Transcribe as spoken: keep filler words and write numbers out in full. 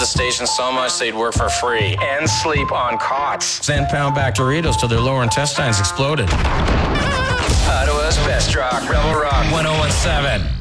the station so much they'd work for free and sleep on cots. Then pound back Doritos till their lower intestines exploded. Ottawa's best rock, Rebel Rock one oh one seven.